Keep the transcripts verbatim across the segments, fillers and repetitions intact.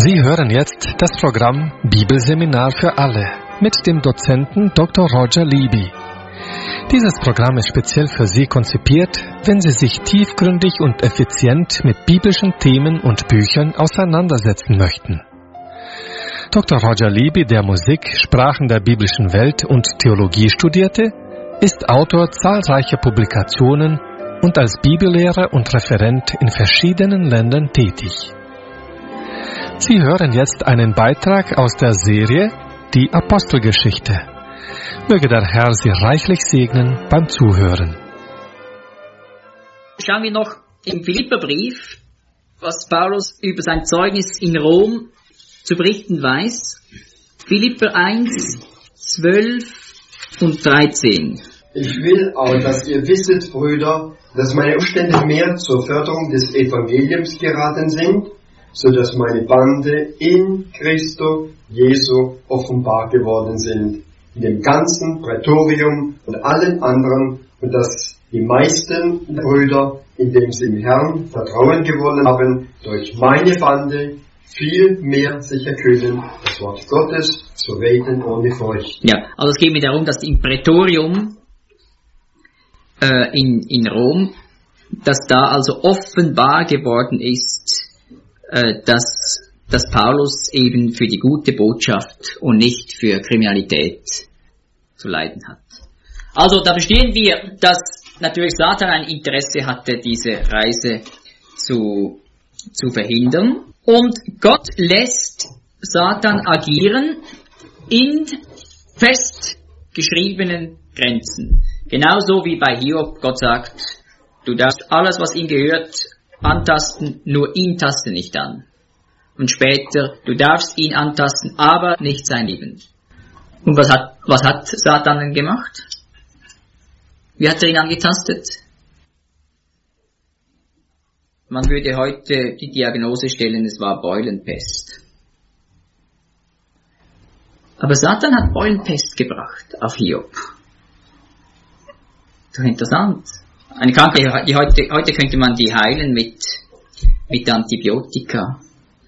Sie hören jetzt das Programm Bibelseminar für alle mit dem Dozenten Doktor Roger Libby. Dieses Programm ist speziell für Sie konzipiert, wenn Sie sich tiefgründig und effizient mit biblischen Themen und Büchern auseinandersetzen möchten. Doktor Roger Libby, der Musik, Sprachen der biblischen Welt und Theologie studierte, ist Autor zahlreicher Publikationen und als Bibellehrer und Referent in verschiedenen Ländern tätig. Sie hören jetzt einen Beitrag aus der Serie Die Apostelgeschichte. Möge der Herr Sie reichlich segnen beim Zuhören. Schauen wir noch im Philipperbrief, was Paulus über sein Zeugnis in Rom zu berichten weiß. Philipper eins, zwölf und dreizehn. Ich will auch, dass ihr wisset, Brüder, dass meine Umstände mehr zur Förderung des Evangeliums geraten sind, so dass meine Bande in Christo Jesu offenbar geworden sind, in dem ganzen Prätorium und allen anderen, und dass die meisten Brüder, indem sie im Herrn Vertrauen gewonnen haben, durch meine Bande viel mehr sicher können, das Wort Gottes zu reden ohne Furcht. Ja, also es geht mir darum, dass im Prätorium äh, in, in Rom, dass da also offenbar geworden ist, Dass, dass Paulus eben für die gute Botschaft und nicht für Kriminalität zu leiden hat. Also da verstehen wir, dass natürlich Satan ein Interesse hatte, diese Reise zu, zu verhindern. Und Gott lässt Satan agieren in festgeschriebenen Grenzen. Genauso wie bei Hiob Gott sagt, du darfst alles, was ihm gehört, antasten, nur ihn taste nicht an. Und später, du darfst ihn antasten, aber nicht sein Leben. Und was hat, was hat Satan denn gemacht? Wie hat er ihn angetastet? Man würde heute die Diagnose stellen, es war Beulenpest. Aber Satan hat Beulenpest gebracht auf Hiob. Doch interessant. Eine Krankheit, die heute, heute könnte man die heilen mit, mit Antibiotika.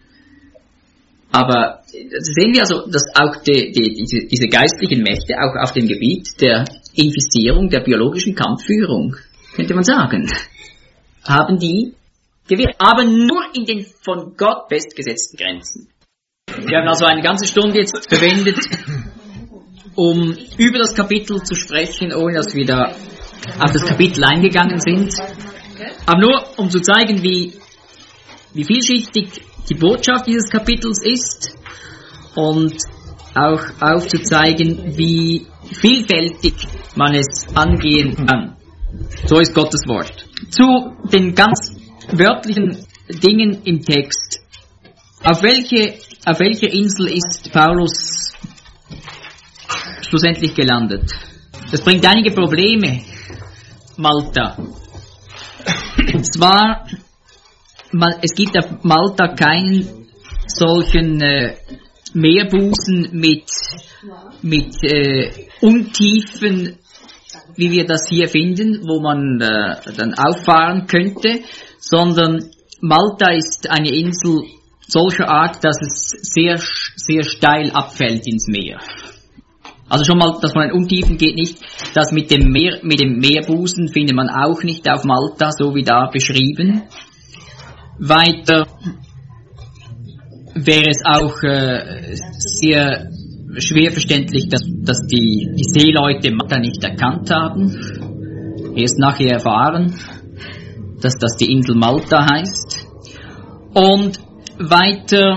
Aber sehen wir also, dass auch die, die, diese, diese geistlichen Mächte auch auf dem Gebiet der Infizierung, der biologischen Kampfführung, könnte man sagen, haben die gewirkt. Aber nur in den von Gott festgesetzten Grenzen. Wir haben also eine ganze Stunde jetzt verwendet, um über das Kapitel zu sprechen, ohne dass wir da auf das Kapitel eingegangen sind, aber nur um zu zeigen, wie, wie vielschichtig die Botschaft dieses Kapitels ist und auch aufzuzeigen, wie vielfältig man es angehen kann. So ist Gottes Wort. Zu den ganz wörtlichen Dingen im Text. Auf welche, auf welcher Insel ist Paulus schlussendlich gelandet? Das bringt einige Probleme. Malta. Und zwar, es gibt auf Malta keinen solchen äh, Meerbusen mit, mit äh, Untiefen, wie wir das hier finden, wo man äh, dann auffahren könnte, sondern Malta ist eine Insel solcher Art, dass es sehr, sehr steil abfällt ins Meer. Also schon mal, dass man in Untiefen geht nicht. Das mit dem Meer, mit dem Meerbusen findet man auch nicht auf Malta, so wie da beschrieben. Weiter wäre es auch äh, sehr schwer verständlich, dass, dass die, die Seeleute Malta nicht erkannt haben. Erst nachher erfahren, dass das die Insel Malta heißt. Und weiter